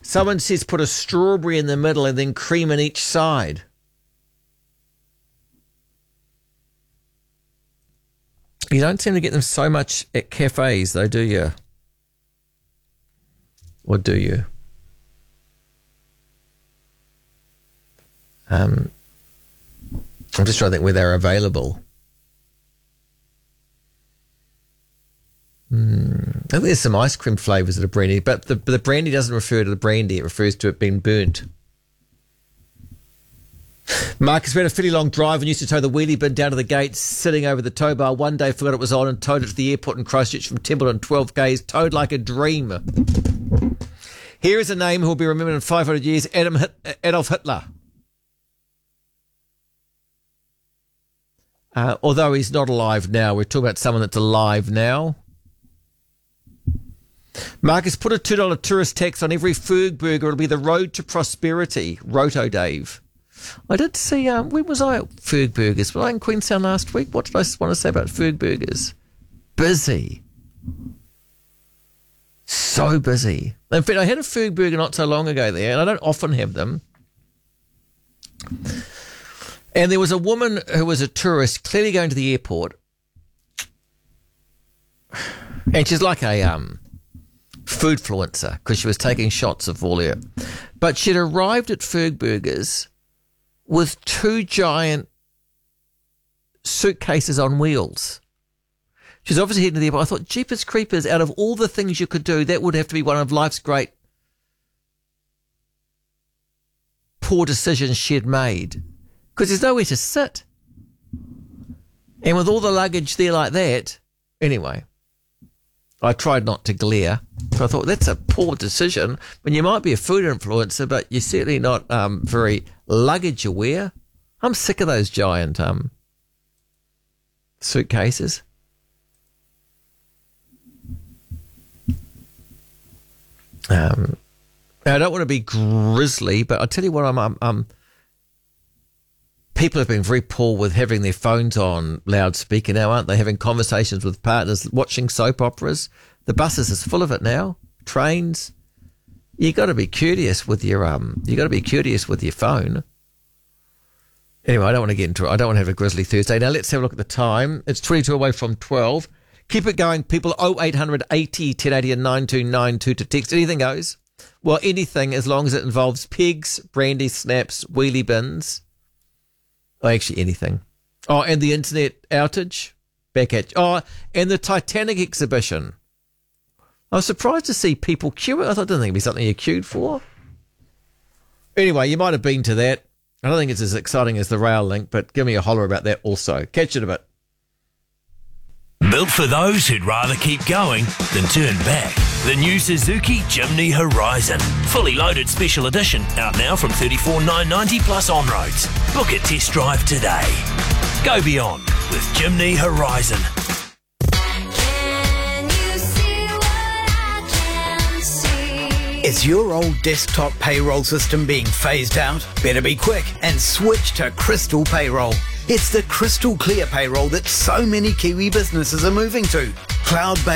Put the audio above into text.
Someone says put a strawberry in the middle and then cream on each side. You don't seem to get them so much at cafes, though, do you? Or do you? I'm just trying to think where they're available. I think there's some ice cream flavours of the brandy, but the brandy doesn't refer to the brandy. It refers to it being burnt. Marcus, we had a fairly long drive and used to tow the wheelie bin down to the gates, sitting over the tow bar. One day forgot it was on and towed it to the airport in Christchurch from Templeton, 12 k's, towed like a dream. Here is a name who will be remembered in 500 years, Adolf Hitler. Although he's not alive now. We're talking about someone that's alive now. Marcus, put a $2 tourist tax on every Ferg burger. It'll be the road to prosperity. Roto Dave. I did see, when was I at Ferg Burgers? Was I in Queenstown last week? What did I want to say about Ferg Burgers? Busy. So busy. In fact, I had a Ferg burger not so long ago there, and I don't often have them. And there was a woman who was a tourist clearly going to the airport. And she's like a food influencer because she was taking shots of all her. But she'd arrived at Ferg Burgers with 2 giant suitcases on wheels. She's obviously heading to the airport. I thought, jeepers creepers, out of all the things you could do, that would have to be one of life's great poor decisions she had made. Because there's nowhere to sit. And with all the luggage there like that, anyway, I tried not to glare. But I thought, that's a poor decision when you might be a food influencer, but you're certainly not very luggage aware. I'm sick of those giant suitcases. I don't want to be grisly, but I'll tell you what, people have been very poor with having their phones on loudspeaker now, aren't they? Having conversations with partners, watching soap operas. The buses is full of it now. Trains. You got to be courteous with your phone. Anyway, I don't want to get into it. I don't want to have a grisly Thursday. Now let's have a look at the time. It's 22 away from 12. Keep it going, people. 0800 80 1080 and 9292 to text. Anything goes. Well, anything as long as it involves pigs, brandy, snaps, wheelie bins. Oh, actually anything. Oh, and the internet outage. Back at you. Oh, and the Titanic exhibition. I was surprised to see people queuing. I didn't think it'd be something you queued for. Anyway, you might have been to that. I don't think it's as exciting as the rail link, but give me a holler about that also. Catch you in a bit. Built for those who'd rather keep going than turn back. The new Suzuki Jimny Horizon. Fully loaded special edition. Out now from $34,990 plus on-roads. Book a test drive today. Go beyond with Jimny Horizon. Is your old desktop payroll system being phased out? Better be quick and switch to Crystal Payroll. It's the crystal clear payroll that so many Kiwi businesses are moving to. Cloud-based